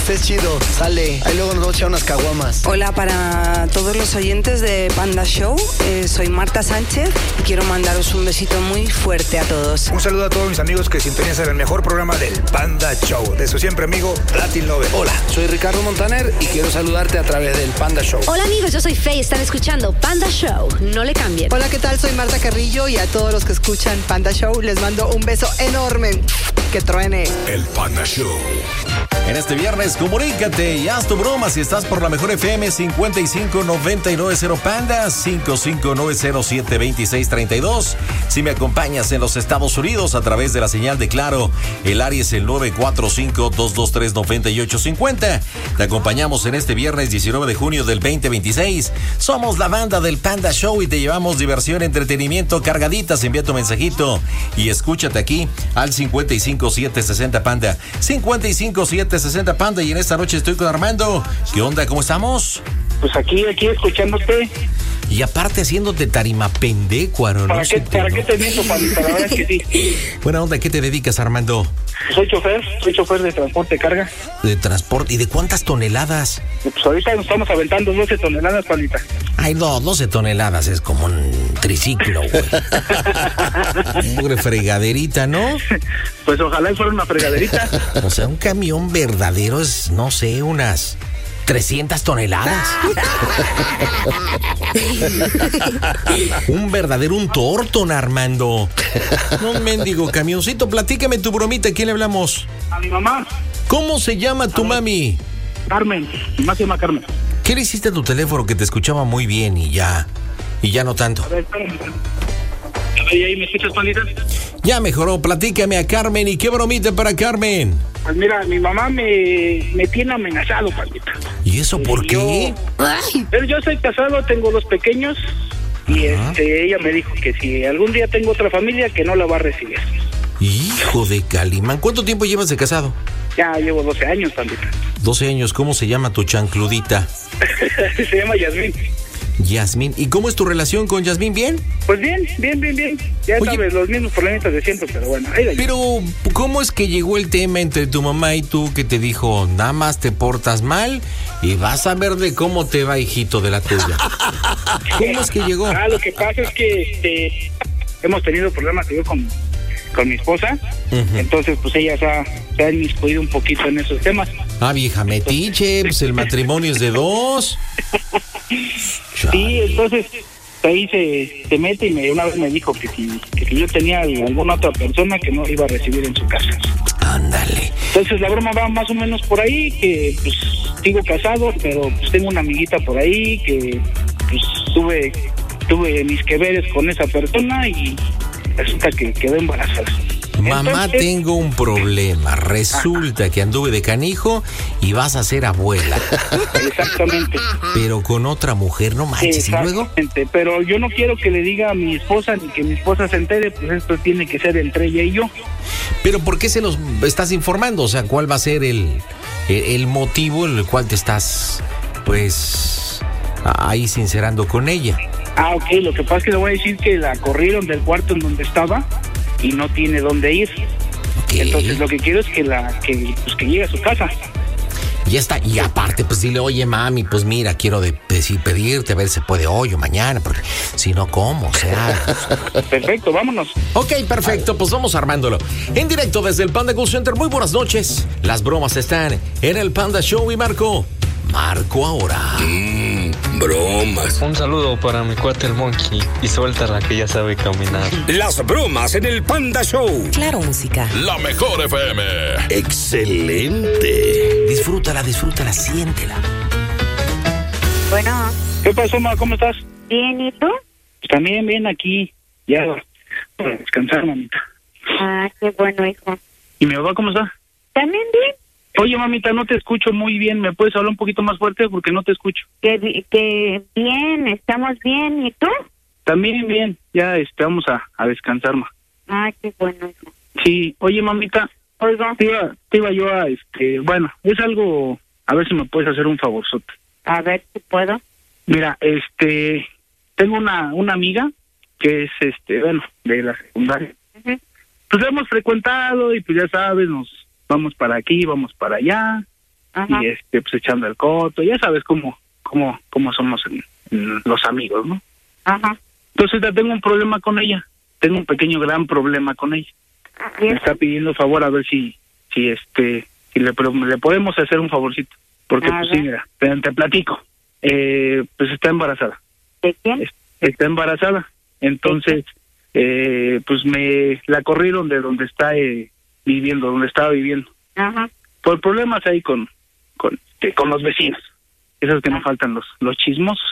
estés chido. Sale, ahí luego nos vamos a echar unas caguamas. Hola para todos los oyentes de Panda Show. Soy Marta Sánchez y quiero mandaros un besito muy fuerte a todos. Un saludo a todos mis amigos que sintonizan el mejor programa del Panda Show. De su siempre amigo, Latin Lover. Hola, soy Ricardo Montaner y quiero saludarte a través del Panda Show. Hola amigos, yo soy Faye, están escuchando Panda Show. No le cambien. Hola, ¿qué tal? Soy Marta Carrillo y a todos los que escuchan Panda Show les mando un beso enorme. Que truene. El Panda Show. En este viernes, comunícate y haz tu broma si estás por la mejor FM 55990 Panda 55907262. Si me acompañas en los Estados Unidos a través de la señal de Claro, el área es el 945-223-9850. Te acompañamos en este viernes 19 de junio del 2026. Somos la banda del Panda Show y te llevamos diversión, entretenimiento, cargaditas. Envía tu mensajito y escúchate aquí al 55760 Panda. 55760 Panda. Y en esta noche estoy con Armando. ¿Qué onda? ¿Cómo estamos? Pues aquí escuchándote. Y aparte haciéndote tarima pendecuaro, ¿no? ¿Para qué te miento, Pablito? La verdad es que sí. Buena onda, ¿qué te dedicas, Armando? Soy chofer de transporte de carga. ¿De transporte? ¿Y de cuántas toneladas? Pues ahorita nos estamos aventando 12 toneladas, Pablita. Ay, no, 12 toneladas es como un triciclo, güey. Una fregaderita, ¿no? Pues ojalá fuera una fregaderita. O sea, un camión verdadero es, no sé, unas 300 toneladas. Un verdadero Thornton, Armando. No, mendigo camioncito. Platícame tu bromita. ¿A quién le hablamos? A mi mamá. ¿Cómo se llama tu mami? Carmen. Mi mamá se llama Carmen. ¿Qué le hiciste a tu teléfono que te escuchaba muy bien y ya no tanto? A ver, espérame. ¿Y ahí me escuchas, Pandita? Ya mejoró. Platícame a Carmen. ¿Y qué bromita para Carmen? Pues mira, mi mamá me tiene amenazado, Pandita. ¿Y eso por qué? Pero yo soy casado, tengo 2 pequeños. Y ella me dijo que si algún día tengo otra familia, que no la va a recibir. Hijo de Calimán. ¿Cuánto tiempo llevas de casado? Ya llevo 12 años, Pandita. 12 años. ¿Cómo se llama tu chancludita? Se llama Yasmín. Yasmín. ¿Y cómo es tu relación con Yasmín? ¿Bien? Pues bien. Ya sabes, los mismos problemitas de siempre, pero bueno. Pero, ¿cómo es que llegó el tema entre tu mamá y tú que te dijo, nada más te portas mal y vas a ver de cómo te va, hijito de la tuya? ¿Cómo es que llegó? Lo que pasa es que hemos tenido problemas yo con mi esposa. Entonces, pues ella se ha inmiscuido un poquito en esos temas. Vieja metiche, pues el matrimonio es de 2. Sí, entonces ahí se mete y una vez me dijo que si yo tenía alguna otra persona que no iba a recibir en su casa. Ándale. Entonces la broma va más o menos por ahí, que pues sigo casado, pero pues tengo una amiguita por ahí que pues tuve mis que veres con esa persona y resulta que quedó embarazada. Mamá, entonces, tengo un problema. Resulta que anduve de canijo y vas a ser abuela. Exactamente. Pero con otra mujer, no manches. ¿Y luego? Pero yo no quiero que le diga a mi esposa ni que mi esposa se entere, pues esto tiene que ser entre ella y yo. ¿Pero por qué se los estás informando? O sea, ¿cuál va a ser el motivo en el cual te estás, pues, ahí sincerando con ella? Ok, lo que pasa es que le voy a decir que la corrieron del cuarto en donde estaba y no tiene dónde ir. Okay. Entonces lo que quiero es que llegue a su casa. Ya está. Y aparte, pues dile, oye, mami, pues mira, quiero pedirte a ver si se puede hoy o mañana, porque si no, ¿cómo? O sea... Perfecto, vámonos. Ok, perfecto, pues vamos armándolo. En directo desde el Panda Call Center, muy buenas noches. Las bromas están en el Panda Show y Marco ahora. Bromas. Un saludo para mi cuate el Monkey y suéltala que ya sabe caminar. Las bromas en el Panda Show. Claro, música. La mejor FM. Excelente. Disfrútala, siéntela. Bueno. ¿Qué pasó, ma? ¿Cómo estás? Bien, ¿y tú? También bien aquí. Ya para descansar, mamita. Qué bueno, hijo. ¿Y mi papá cómo está? También bien. Oye, mamita, no te escucho muy bien. ¿Me puedes hablar un poquito más fuerte? Porque no te escucho. Que bien, estamos bien. ¿Y tú? También bien. Ya vamos a descansar, ma. Qué bueno, hijo. Sí. Oye, mamita. Oiga. Te iba yo a, bueno, es algo, a ver si me puedes hacer un favorzote. A ver si puedo. Mira, tengo una amiga que es, bueno, de la secundaria. Pues la hemos frecuentado y pues ya sabes, nos vamos para aquí, vamos para allá. Ajá. y pues echando el coto, ya sabes cómo somos en los amigos, ¿no? Ajá. Entonces ya tengo un problema con ella, tengo un gran problema con ella. Me está pidiendo favor a ver si le podemos hacer un favorcito, porque pues sí, mira, te platico, pues está embarazada. ¿De quién? Está embarazada, entonces pues me la corrieron de donde estaba viviendo. Ajá. Por problemas ahí con los vecinos, esos que no faltan los chismosos.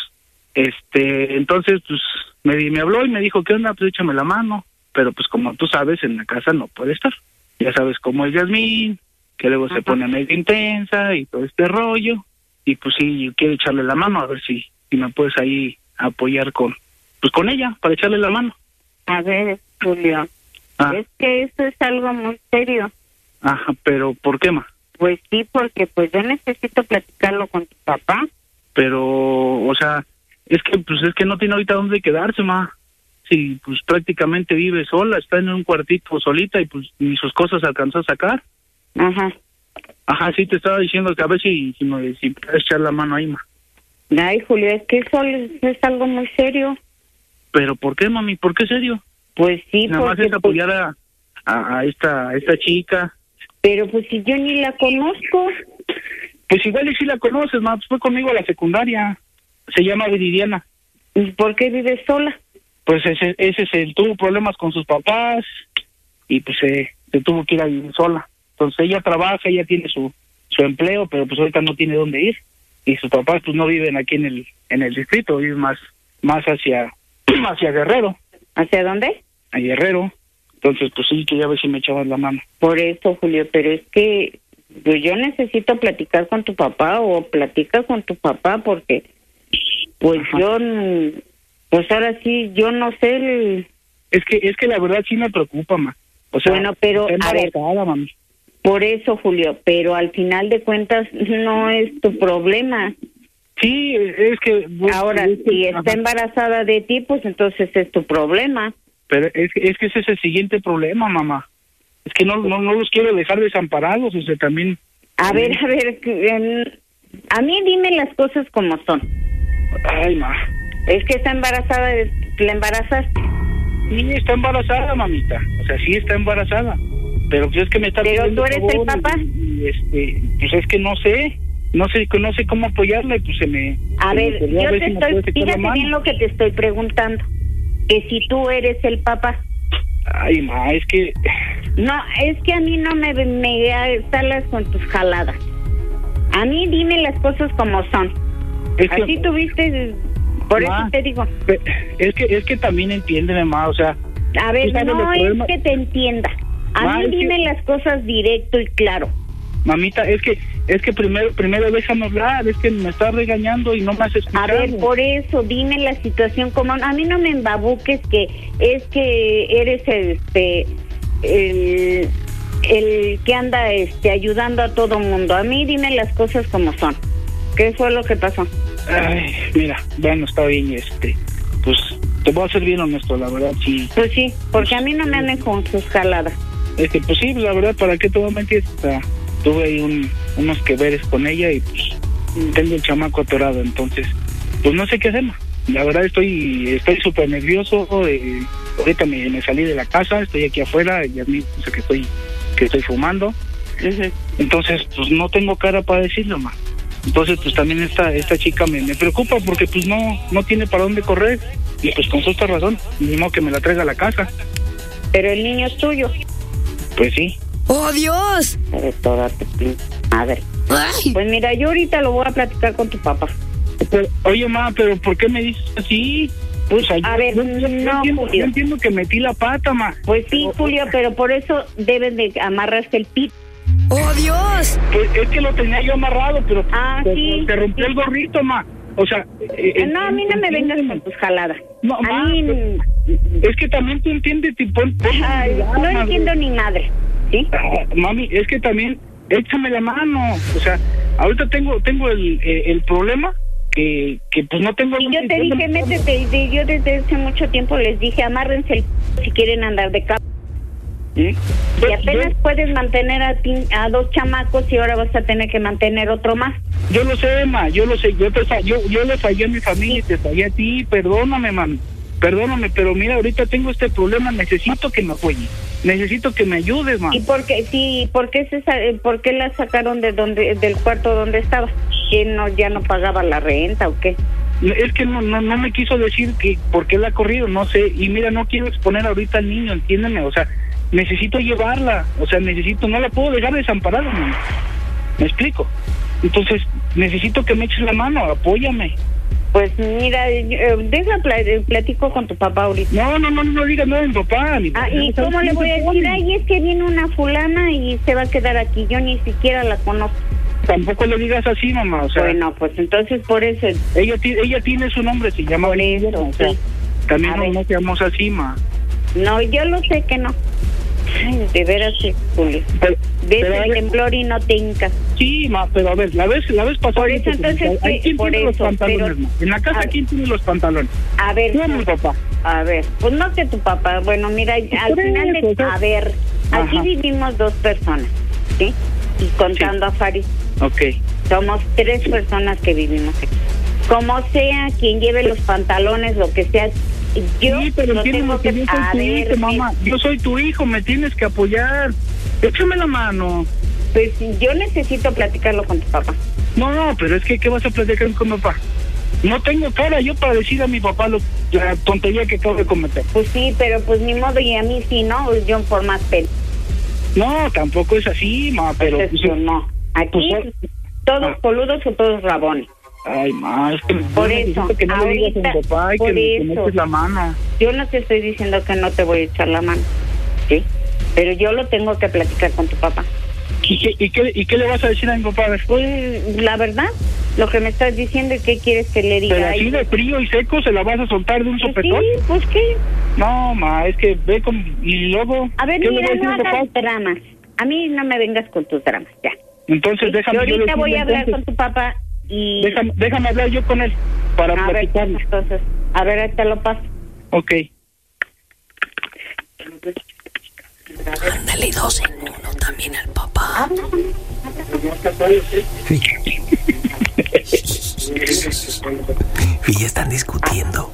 Entonces pues me habló y me dijo, ¿qué onda? Pues échame la mano, pero pues como tú sabes, en la casa no puede estar. Ya sabes cómo es Yasmín, que luego se pone medio intensa y todo este rollo, y pues sí, yo quiero echarle la mano, a ver si me puedes ahí apoyar con ella, para echarle la mano. A ver, Julio, es que eso es algo muy serio. Ajá, pero ¿por qué, ma? Pues sí, porque pues yo necesito platicarlo con tu papá. Pero, o sea, es que no tiene ahorita dónde quedarse, ma. Sí, pues prácticamente vive sola, está en un cuartito solita y pues ni sus cosas alcanzó a sacar. Ajá. Ajá, sí, te estaba diciendo que a ver si puedes echar la mano ahí, ma. Ay, Julio, es que eso es algo muy serio. ¿Pero por qué, mami? ¿Por qué serio? Pues sí, nada más es apoyar a esta chica. Pero pues si yo ni la conozco. Pues igual y si la conoces, ma, pues fue conmigo a la secundaria. Se llama Viridiana. ¿Y por qué vive sola? Pues ese tuvo problemas con sus papás y pues se tuvo que ir a vivir sola. Entonces ella trabaja, ella tiene su empleo, pero pues ahorita no tiene dónde ir. Y sus papás pues no viven aquí en el distrito, viven más hacia Guerrero. ¿Hacia dónde? A Guerrero. Entonces pues sí, quería ver si me echabas la mano. Por eso, Julio, pero es que pues yo necesito platicar con tu papá o platica con tu papá porque pues yo, pues ahora sí, yo no sé. Es que la verdad sí me preocupa, ma. O sea, bueno, pero a ver, mami. Por eso, Julio, pero al final de cuentas no es tu problema. Sí, es que... Ahora, si está embarazada de ti, pues entonces es tu problema. Pero es que ese es el siguiente problema, mamá. Es que no los quiero dejar desamparados, o sea, también... A ver, a mí dime las cosas como son. Ay, ma. Es que está embarazada, ¿la embarazaste? Sí, está embarazada, mamita. O sea, sí está embarazada. Pero pues es que me está pidiendo. ¿Pero tú eres el papá? Pues es que no sé cómo apoyarla y pues se me... A ver, yo te estoy... Fíjate bien lo que te estoy preguntando. Que si tú eres el papá. Ay, ma, es que... No, es que a mí no me salas con tus jaladas. A mí dime las cosas como son. Así tuviste... Por eso te digo. Es que también entiéndeme, ma, o sea... A ver, no es que te entienda. A mí dime las cosas directo y claro. Mamita, es que primero déjame hablar, es que me estás regañando y no me has escuchado. A ver, por eso, dime la situación como... A mí no me embabuques que es que eres el que anda ayudando a todo mundo. A mí dime las cosas como son. ¿Qué fue lo que pasó? Ay, mira, bueno, está bien, pues te voy a ser bien honesto, la verdad, sí. Pues sí, porque a mí no me anden con sus jaladas. Pues sí, la verdad, ¿para qué te voy a mentir? Tuve ahí unos que veres con ella y pues tengo el chamaco atorado, entonces pues no sé qué hacer. La verdad estoy súper nervioso. Ahorita me salí de la casa, estoy aquí afuera y a mí pienso que estoy fumando. Entonces pues no tengo cara para decirlo, ma. Entonces pues también esta chica me preocupa porque pues no tiene para dónde correr y pues con justa razón, ni modo que me la traiga a la casa. Pero el niño es tuyo. Pues sí. ¡Oh, Dios! Toda tu madre. Ay. Pues mira, yo ahorita lo voy a platicar con tu papá. Pero, oye, ma, ¿pero por qué me dices así? Pues, a ver, yo entiendo que metí la pata, ma. Pues sí, Julio, pero por eso debes de amarrarse el pito. ¡Oh, Dios! Pues es que lo tenía yo amarrado, pero sí, te rompió el gorrito, ma. O sea... no, a mí no me vengas con tus jaladas. No, a mí... Es que también tú entiendes, no entiendo ni madre, ¿sí? Mami, es que también, échame la mano. O sea, ahorita tengo el problema que pues no tengo... Y yo te dije, métete, y yo desde hace mucho tiempo les dije, amárrense si quieren andar de cabo. Y apenas puedes mantener a 2 chamacos y ahora vas a tener que mantener otro más. Yo lo sé, ma, yo lo sé. Yo le fallé a mi familia y te fallé a ti. Perdóname, mami. Perdóname, pero mira, ahorita tengo este problema. Necesito que me apoyes. Necesito que me ayudes, ma. ¿Y por qué, por qué la sacaron del cuarto donde estaba? ¿Que ya no pagaba la renta o qué? Es que no me quiso decir que por qué la ha corrido, no sé. Y mira, no quiero exponer ahorita al niño, entiéndeme. O sea, necesito llevarla. O sea, no la puedo dejar desamparada, mami. ¿Me explico? Entonces, necesito que me eches la mano, apóyame. Pues mira, platico con tu papá ahorita. No digas nada de mi papá. ¿Y cómo le voy a decir? Ay, es que viene una fulana y se va a quedar aquí. Yo ni siquiera la conozco. Tampoco le digas así, mamá, o sea. Bueno, pues entonces por eso. Ella tiene su nombre, se llama. Por eso, o sea, sí. También no seamos así, ma. No, yo lo sé que no. Ay, de veras, Julio. Ves el temblor y no te hincas. Sí, ma, pero a ver, la vez pasada. Por eso, entonces, ¿quién tiene los pantalones, ma? En la casa, ¿quién tiene los pantalones? A ver. ¿Quién es mi papá? A ver, pues no que tu papá. Bueno, mira, al final de. A ver, aquí vivimos 2 personas, ¿sí? Y contando a Faris. Ok. Somos 3 personas que vivimos aquí. Como sea, quien lleve los pantalones, lo que sea. Yo sí, pero tengo que mamá. Yo soy tu hijo, me tienes que apoyar. Échame la mano. Pues yo necesito platicarlo con tu papá. No, pero es que ¿qué vas a platicar con mi papá? No tengo cara yo para decir a mi papá la tontería que acabo de cometer. Pues sí, pero pues ni modo, y a mí sí, ¿no? Yo por más pena. No, tampoco es así, ma, pero... Pues no. Aquí todos coludos o todos rabones. Ay, ma, es que por eso, que no ahorita, le digas a mi papá y que me eches la mano. Yo no te estoy diciendo que no te voy a echar la mano, ¿sí? Pero yo lo tengo que platicar con tu papá. ¿Y qué le vas a decir a mi papá? Pues la verdad, lo que me estás diciendo es que quieres que le diga. Pero así de frío y seco se la vas a soltar de un sopetón. Sí, pues qué. No, ma, es que ve con... Y luego... A ver, mira, no hagas dramas. A mí no me vengas con tus dramas, ya. Entonces déjame... Yo ahorita voy a hablar con tu papá y... Déjame hablar yo con él para platicarlo. Entonces, a ver, ahí te lo paso. Ok. Ándale 2 en 1 también al papá. Y ya están discutiendo.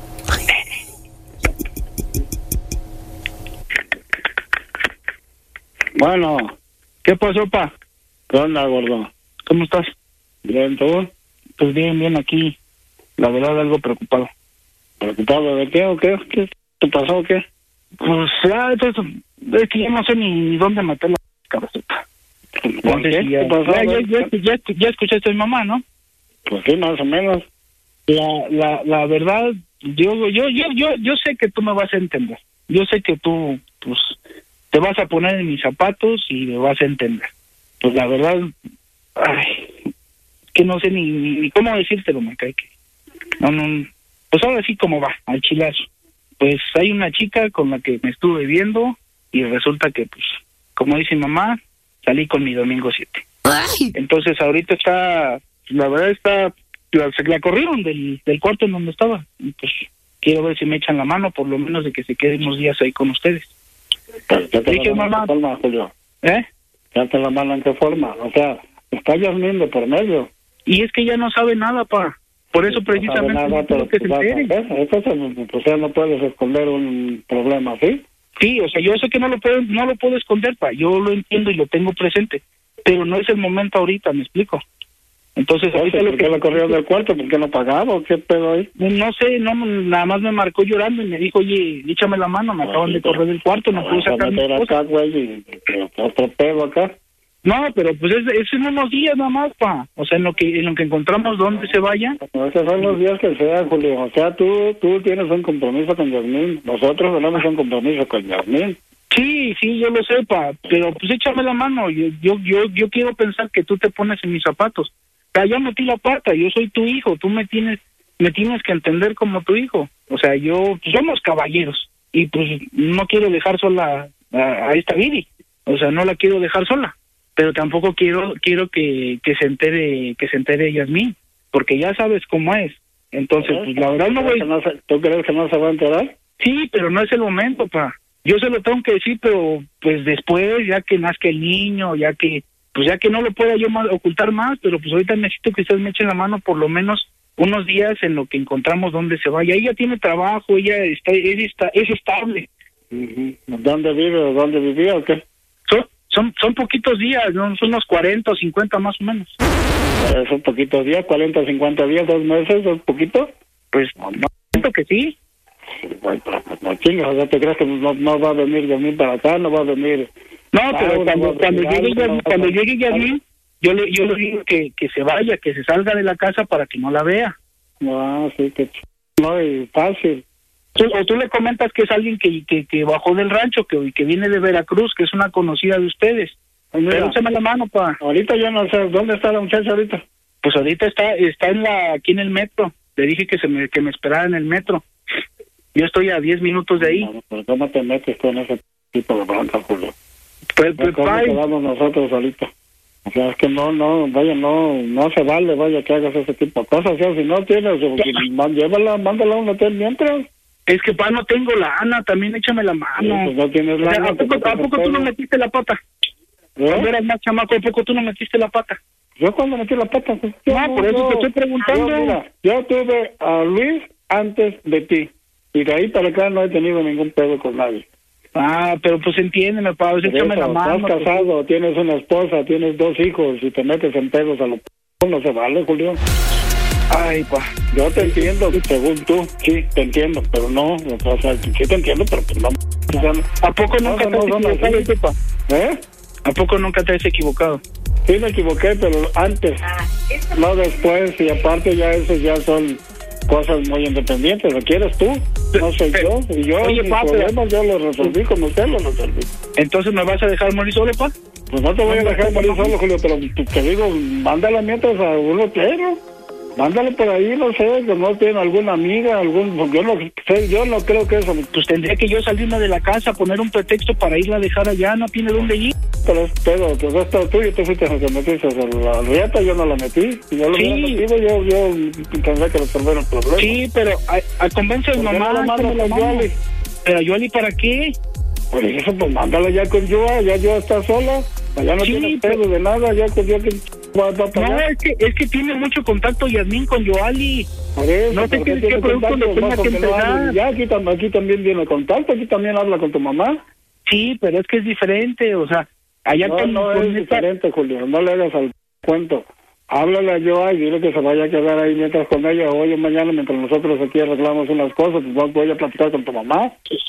Bueno, ¿qué pasó, pa? ¿Qué onda, gordo? ¿Cómo estás? Bien, ¿tú? Pues bien, aquí. La verdad, algo preocupado. ¿Preocupado de qué o qué? ¿Qué te pasó o qué? Pues ya, entonces, es que ya no sé ni dónde meter la cabecita. ¿Por qué? ¿Qué pasó? Ya escuchaste a mi mamá, ¿no? Pues sí, más o menos. La verdad, yo sé que tú me vas a entender. Yo sé que tú, pues, te vas a poner en mis zapatos y me vas a entender. Pues la verdad, que no sé ni cómo decírtelo, me cae que... No, pues ahora sí como va, al chilazo. Pues hay una chica con la que me estuve viendo y resulta que, pues, como dice mamá, salí con mi domingo 7. Ay. Entonces ahorita está, la verdad está, la corrieron del cuarto en donde estaba. Y pues quiero ver si me echan la mano, por lo menos de que se queden unos días ahí con ustedes. Dije, mamá, forma, Julio. ¿Date la mano en qué forma? O sea, está Yasmín de por medio. Y es que ya no sabe nada, pa. Por eso precisamente no nada, pero que se entere. Entonces, o sea, no puedes esconder un problema, ¿sí? Sí, o sea, yo sé que no lo puedo esconder, pa. Yo lo entiendo y lo tengo presente. Pero no es el momento ahorita, ¿me explico? Entonces, ahorita ¿por qué la corrieron del cuarto? ¿Por qué no pagaba o qué pedo ahí? No sé, nada más me marcó llorando y me dijo, oye, échame la mano, me acaban de correr del cuarto, no puedo sacar mis cosas. Acá, güey, y otro pedo acá. No, pero pues es en unos días nada más, pa. O sea, en lo que encontramos dónde se vaya. No, esos son los días que sea, Julio. O sea, tú tienes un compromiso con Yasmín. Nosotros tenemos un compromiso con Yasmín. Sí, yo lo sé, pa. Pero pues échame la mano. Yo quiero pensar que tú te pones en mis zapatos. O sea, ya metí la pata. Yo soy tu hijo. Tú me tienes que entender como tu hijo. O sea, pues, somos caballeros. Y pues no quiero dejar sola a esta Viri. O sea, no la quiero dejar sola. Pero tampoco quiero que se entere Yasmín, porque ya sabes cómo es. Entonces, pues la verdad no voy... ¿Tú crees que no se va a enterar? Sí, pero no es el momento, pa. Yo se lo tengo que decir, pero pues después, ya que nazca el niño, ya que no lo pueda yo ocultar más, pero pues ahorita necesito que ustedes me echen la mano por lo menos unos días en lo que encontramos dónde se vaya. Ella tiene trabajo, ella es estable. ¿Dónde vive o dónde vivía o qué? Son poquitos días, ¿no? Son unos 40 o 50 más o menos. Son poquitos días, 40 o 50 días, 2 meses, ¿es poquito? Pues no, siento que sí. Bueno, no chingas, ¿ya te crees que no va a venir Yasmín para acá? No va a venir... No, pero cuando llegue Yasmín, yo le digo que se vaya, que se salga de la casa para que no la vea. Ah, sí, que no es fácil. O tú le comentas que es alguien que bajó del rancho, que viene de Veracruz, que es una conocida de ustedes. Pero échame la mano, pa. Ahorita yo no sé, ¿dónde está la muchacha ahorita? Pues ahorita está aquí en el metro. Le dije que me esperara en el metro. Yo estoy a 10 minutos de ahí. No, pero ¿cómo te metes con ese tipo de bronca, Julio? Pues ¿cómo quedamos nosotros ahorita? O sea, es que no se vale, vaya, que hagas ese tipo de cosas. O sea, si no tienes, llévala, mándala a un hotel mientras. Es que, pa, no tengo lana, también échame la mano. Sí, pues no tienes lana. ¿A poco tú no metiste la pata? Cuando eras más chamaco, ¿a poco tú no metiste la pata? ¿Yo cuando metí la pata? Pues, por eso te estoy preguntando. Yo tuve a Luis antes de ti. Y de ahí para acá no he tenido ningún pedo con nadie. Ah, pero pues entiéndeme, pa, échame la mano. Estás casado, tienes una esposa, tienes 2 hijos y te metes en pedos a lo no se vale, Julio. Ay, pa. Yo te entiendo, según tú, sí, te entiendo, pero no, o sea, sí te entiendo, pero pues no. O sea, ¿A poco nunca te has equivocado, pa? ¿A poco nunca te has equivocado? Sí me equivoqué, pero antes, no después, y aparte ya esos ya son cosas muy independientes. ¿Lo quieres tú? No soy yo. Y yo, oye, mis pa, problemas yo los resolví como usted los resolví. ¿Entonces me vas a dejar morir solo, pa? Pues no te voy a dejar morir solo, Julio, pero te digo, mándala mientras a un hotel. Mándale por ahí, no sé, que no tiene alguna amiga, yo no sé, yo no creo que eso. Pues tendría que yo salirme de la casa, poner un pretexto para irla a dejar allá, no tiene dónde ir. Pero pues esto tú y tú fuiste el que metiste a la rieta, yo no la metí. Si yo lo hubiera metido, yo tendría que resolver el problema. Sí, pero convence a mi mamá, pero a Yoli, ¿para qué? Por eso, pues mándala ya con Joa, ya Joa está sola, allá no tiene pedo de nada, ya con Joa que va a pagar. No, es que tiene mucho contacto Yasmín con Yoali. Por eso, no sé qué producto le tenga que empezar. Ya aquí también viene contacto, aquí también habla con tu mamá. Sí, pero es que es diferente, o sea, allá no es diferente, Julio, no le hagas al cuento. Háblale a Joa y dile que se vaya a quedar ahí mientras con ella, hoy o mañana, mientras nosotros aquí arreglamos unas cosas, pues voy a platicar con tu mamá.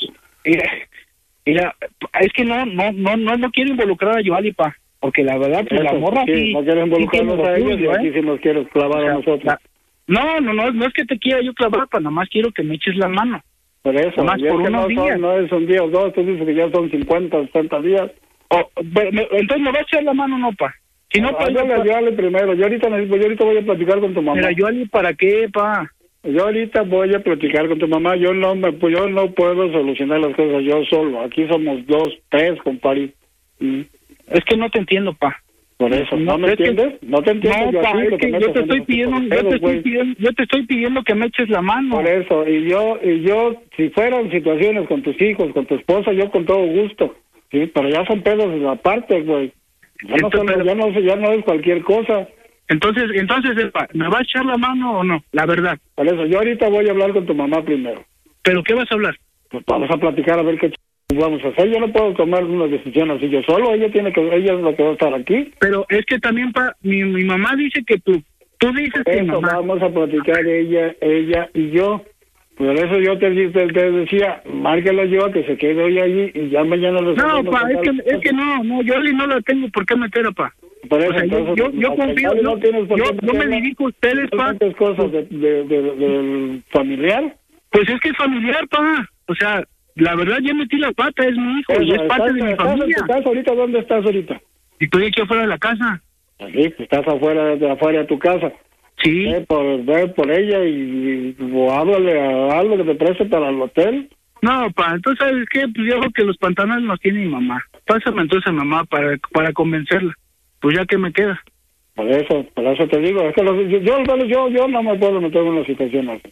Mira, es que no quiero involucrar a Yoali, pa, porque la verdad, pues la morra sí. No quiero involucrarnos a ellos y aquí sí nos quieres clavar a nosotros. No es que te quiera yo clavar, pa, nada más quiero que me eches la mano. Por eso, nada más por unos días. No es un día o dos, tú dices que ya son 50 o 60 días. Entonces me vas a echar la mano, no, pa. Si no, pa, Yoali primero, yo ahorita voy a platicar con tu mamá. Mira, Yoali, ¿para qué, pa? Yo ahorita voy a platicar con tu mamá. Yo no puedo solucionar las cosas yo solo. Aquí somos 2, 3, compadre. Es que no te entiendo, pa. Por eso, ¿no me entiendes? No te entiendo. No, pa, es que yo te estoy pidiendo que me eches la mano. Por eso, y yo, si fueran situaciones con tus hijos, con tu esposa, yo con todo gusto. Sí, pero ya son pedos aparte, güey. Ya no es cualquier cosa. Entonces, ¿me vas a echar la mano o no? La verdad. Por eso, yo ahorita voy a hablar con tu mamá primero. ¿Pero qué vas a hablar? Pues vamos a platicar a ver qué vamos a hacer. Yo no puedo tomar una decisión así yo solo. Ella es la que va a estar aquí. Pero es que también, mi mamá dice que tú dices que eso, mamá. Vamos a platicar ella y yo. Por eso yo te decía, márquela yo, que se quede hoy allí y ya mañana lo No, pa, es que no, yo no la tengo por qué meter, pa. Por eso, o sea, entonces, yo confío, yo me dirijo a ustedes, pa. Cosas del familiar? Pues es que es familiar, pa. O sea, la verdad ya metí la pata, es mi hijo, y es parte de mi familia. ¿Estás en tu casa ahorita? ¿Dónde estás ahorita? Estoy aquí afuera de la casa. Sí, estás afuera de tu casa. Sí. Ve por ella o háblale a algo que te preste para el hotel. No, pa, entonces, ¿sabes qué? Pues yo creo que los pantalones los tiene mi mamá. Pásame entonces a mamá para convencerla. Pues ya que me queda. Por eso te digo, es que yo no me puedo meter en una situación así.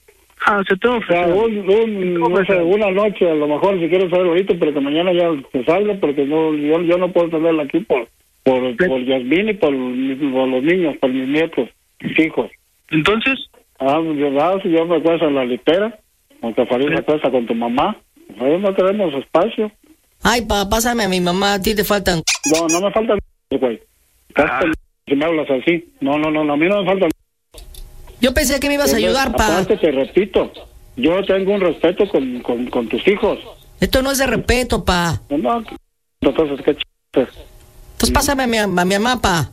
se te ofrece. O sea, no sé, una noche, a lo mejor si quieres saber ahorita, pero que mañana ya se salga, porque no, yo no puedo tenerla aquí por Yasmín y por los niños, por mis nietos, mis hijos. Entonces, si yo me acuesto en la litera, aunque Farid me acuesta con tu mamá, ahí no tenemos espacio. Ay, pásame a mi mamá, a ti te faltan. No me faltan, güey. Si me hablas así. No, a mí no me faltan. Yo pensé que me ibas a ayudar, pa. Aparte, te repito, yo tengo un respeto con tus hijos. Esto no es de respeto, pa. No, entonces, ¿qué Entonces pásame a mi mamá, pa.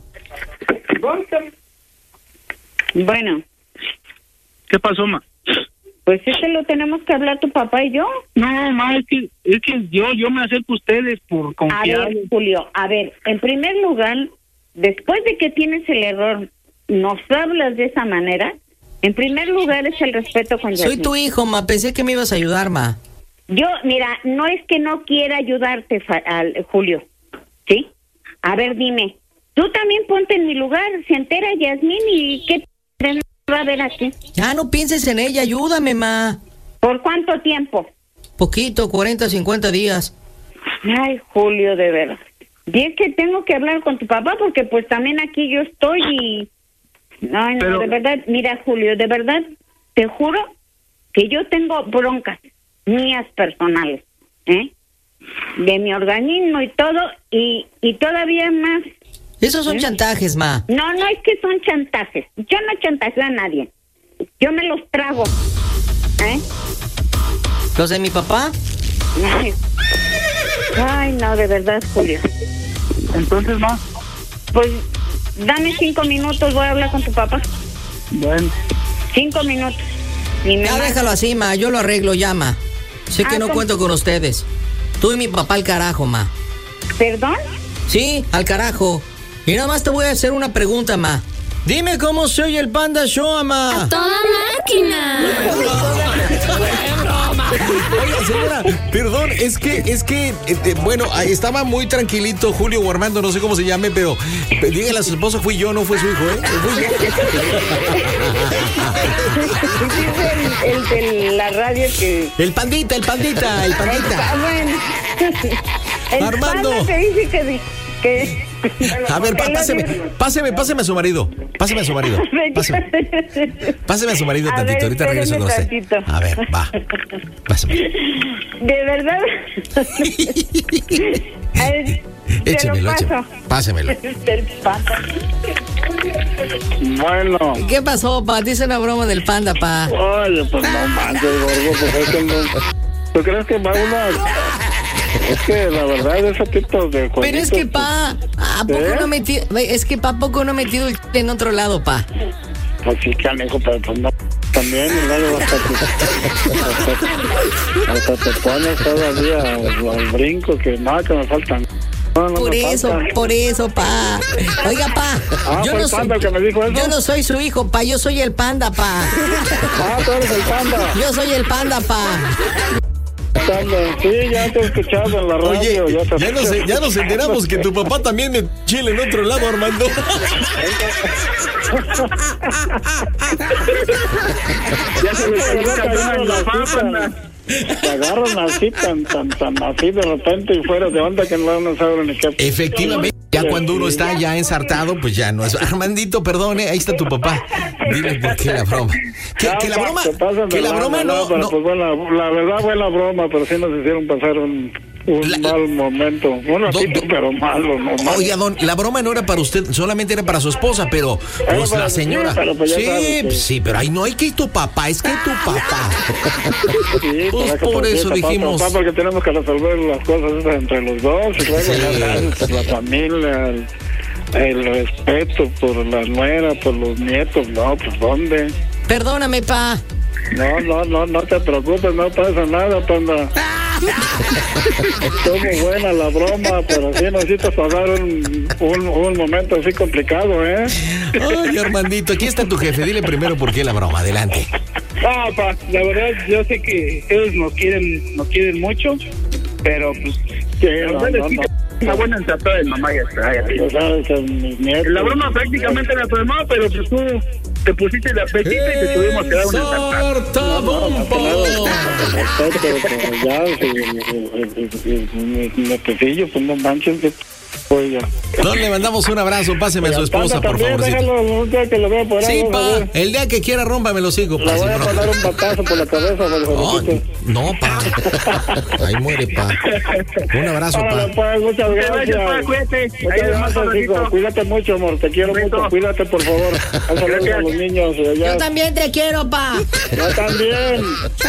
Bueno. ¿Qué pasó, ma? Pues lo tenemos que hablar tu papá y yo. No, ma, es que yo me acerco a ustedes por confiar. A ver, Julio, en primer lugar, después de que tienes el error, nos hablas de esa manera. En primer lugar es el respeto con Yasmín. Soy tu hijo, ma, pensé que me ibas a ayudar, ma. Yo, mira, no es que no quiera ayudarte, Julio, ¿sí? A ver, dime, tú también ponte en mi lugar, se entera Yasmín y ¿qué va a ver aquí? Ya no pienses en ella, ayúdame, ma. ¿Por cuánto tiempo? Poquito, 40, 50 días. Ay, Julio, de verdad. Y es que tengo que hablar con tu papá porque pues también aquí yo estoy y... Ay, no, pero... de verdad, mira, Julio, de verdad, te juro que yo tengo broncas mías personales, de mi organismo y todo, y todavía más. Esos son chantajes, ma. No es que son chantajes. Yo no chantajeo a nadie. Yo me los trago. ¿Los de mi papá? Ay, no, de verdad, Julio. Entonces, ma. Pues, dame 5 minutos, voy a hablar con tu papá. Bueno. 5 minutos. Ya déjalo así, ma, yo lo arreglo ya, ma. Sé que no cuento con ustedes. Tú y mi papá al carajo, ma. ¿Perdón? Sí, al carajo. Y nada más te voy a hacer una pregunta, ma. Dime cómo se oye el Panda Show, ma. ¡A toda máquina! Oiga, señora, perdón, es que bueno, estaba muy tranquilito Julio o Armando, no sé cómo se llame, pero dígale a su esposo, fui yo, no fue su hijo, Fui yo. el de la radio que... El pandita. Bueno. Armando. El Panda te dice que... A ver, páseme a su marido. Páseme a su marido tantito. Ahorita regreso con usted. A ver, va. Pásame. De verdad. Échemelo. Pásemelo. Bueno. ¿Qué pasó, pa? Dice una broma del Panda, pa. Oye, pues no manches, gordo, pues es que no... ¿Tú crees que va uno? Es que la verdad ese tipo de jueguitos, pero es que pa, ¿a poco no metido? Es que pa, ¿poco no metido en otro lado, pa? Pues sí, canijo, pero pues no. También, y luego hasta te pones todavía al brinco que no, que me faltan. No por eso, pa. Oiga, pa. Yo no soy, que me dijo eso. Yo no soy su hijo, pa. Yo soy el Panda, pa. Tú eres el Panda. Yo soy el Panda, pa. Sí, ya te he escuchado en la radio. Oye, ya nos enteramos que tu papá también me chile en otro lado, Armando. Ya se me agarran así, tan así de repente y fuera de onda que no saben ni qué. Efectivamente. Ya cuando uno está ya ensartado, pues ya no es. Armandito, perdone, ahí está tu papá. Dile por qué la broma. Que la broma no. Pues bueno, la verdad fue la broma, pero sí nos hicieron pasar un mal momento. Un ratito, pero malo, no malo. Oiga, la broma no era para usted, solamente era para su esposa, pero pues la señora. Sí, pero ahí no hay que tu papá, es que tu papá. Sí, pues por eso dijimos. Papá, porque tenemos que resolver las cosas entre los dos y luego la familia. El respeto por la nuera, por los nietos, no, pues ¿dónde? Perdóname, pa. No te preocupes, no pasa nada, Panda. Estuvo buena la broma, pero sí necesitas pasar un momento así complicado, Ay, Armandito, aquí está tu jefe, dile primero por qué la broma, adelante. Pa, la verdad, yo sé que ustedes nos quieren mucho, pero pues... Una buena entratada de mamá ya está. Ya sabes, mis nietos. La broma prácticamente era tu mamá, pero pues tú te pusiste la petita y te tuvimos que dar una ya, pues no manches, pues ya. Don, le mandamos un abrazo, páseme a su esposa, por favor. Sí, pa, el día que quiera rómpame los hijos. Le voy a poner un batazo por la cabeza. No, pa. Ahí muere, pa. Un abrazo, pa. Muchas gracias. Cuídate mucho, amor, te quiero mucho. Cuídate, por favor. Saludos a los niños. Yo también te quiero, pa. Yo también.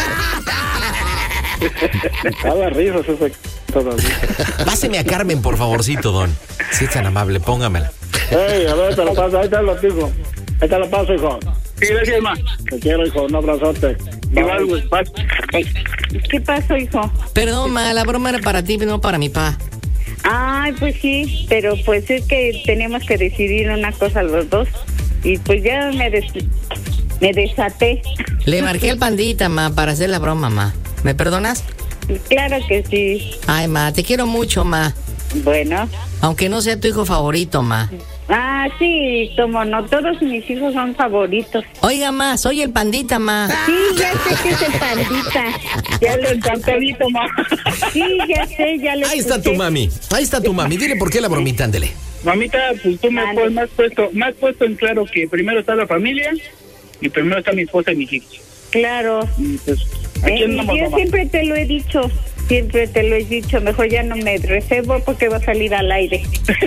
Cada risa ese. Páseme a Carmen, por favorcito, don. Si es tan amable, póngamela. Ey, a ver, te lo paso. Ahí te lo digo. Ahí te lo paso, hijo. Sí, gracias, ma. Te quiero, hijo. Un abrazote. Igual, güey. ¿Qué pasó, hijo? Perdón, ma, la broma era para ti, no para mi pa. Ay, pues sí, pero pues es que tenemos que decidir una cosa los dos. Y pues ya me desaté. Le marqué al pandita, ma, para hacer la broma, ma. ¿Me perdonas? Claro que sí. Ay, ma, te quiero mucho, ma. Bueno. Aunque no sea tu hijo favorito, ma. Ah, sí, como no, todos mis hijos son favoritos. Oiga, ma, soy el pandita, ma. Sí, ya sé que es el pandita. Ya lo encantadito, ma. Sí, ya sé, ya lo Ahí está tu mami. Ahí está tu mami. Dile por qué la bromita, ándele. Mamita, pues tú me has puesto en claro que primero está la familia y primero está mi esposa y mis hijos. Claro. Y pues, yo siempre te lo he dicho. Siempre te lo he dicho, mejor ya no me reservo porque va a salir al aire.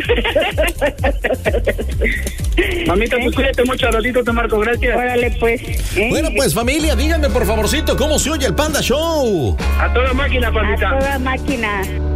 Mamita, pues cuídate mucho, al ratito te marco, gracias. Órale, pues. Bueno, pues familia, díganme por favorcito cómo se oye el Panda Show. A toda máquina, pandita. A toda máquina.